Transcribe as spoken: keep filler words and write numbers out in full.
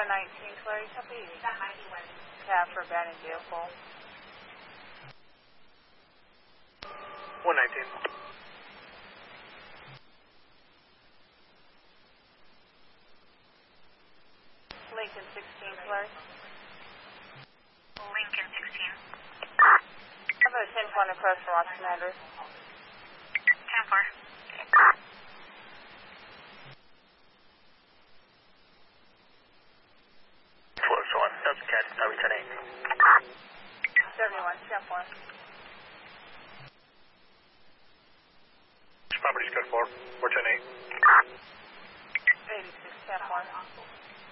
one nineteen, Clary, copy. Tab for abandoned vehicle. one nineteen. Lincoln sixteen, Clary. Lincoln sixteen. How about a ten four request for Watch Commander? ten four. Close one. That's ten. Are we ten eight? seventy-one, ten four. Property's good for. We're ten eight. eighty-six, ten four.